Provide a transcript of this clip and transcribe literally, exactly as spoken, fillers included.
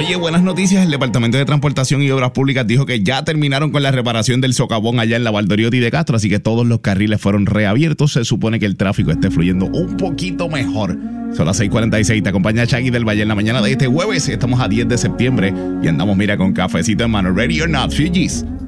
Oye, buenas noticias. El Departamento de Transportación y Obras Públicas dijo que ya terminaron con la reparación del socavón allá en la Valdoriotti de Castro, así que todos los carriles fueron reabiertos. Se supone que el tráfico esté fluyendo un poquito mejor. Son las seis cuarenta y seis. Te acompaña Shaggy del Valle en la mañana de este jueves. Estamos a diez de septiembre y andamos, mira, con cafecito en mano. Ready or not, Fugees.